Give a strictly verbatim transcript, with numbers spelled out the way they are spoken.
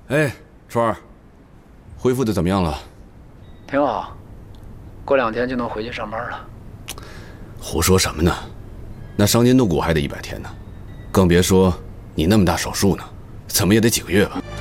哎，川儿，恢复的怎么样了？ 挺好，过两天就能回去上班了。 胡说什么呢？那伤筋动骨还得一百天呢，更别说你那么大手术呢，怎么也得几个月吧。